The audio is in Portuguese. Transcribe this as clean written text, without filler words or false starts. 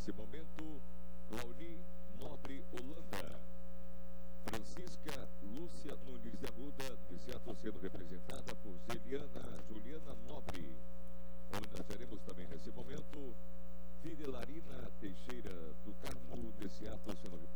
nesse momento, Clauni Nobre Holanda. Francisca Lúcia Nunes da Ruda, de Seattle, sendo representada por Juliana Nobre. Homenagearemos também nesse momento Fidelarina Teixeira do Carmo, de Seattle, sendo